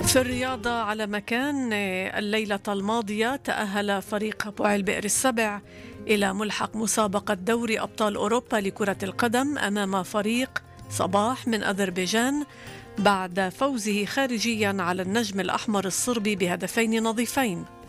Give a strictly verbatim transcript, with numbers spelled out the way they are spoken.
في الرياضة على مكان، الليلة الماضية تأهل فريق بوعي البئر السبع إلى ملحق مسابقة دوري أبطال أوروبا لكرة القدم أمام فريق صباح من أذربيجان بعد فوزه خارجيا على النجم الأحمر الصربي بهدفين نظيفين.